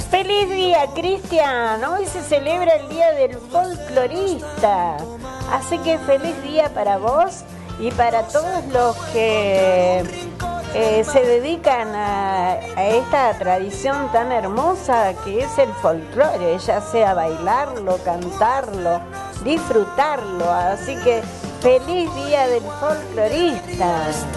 Feliz día, Cristian. Hoy se celebra el Día del Folclorista. Así que feliz día para vos y para todos los que se dedican a esta tradición tan hermosa que es el folclore, ya sea bailarlo, cantarlo, disfrutarlo. Así que feliz día del folclorista.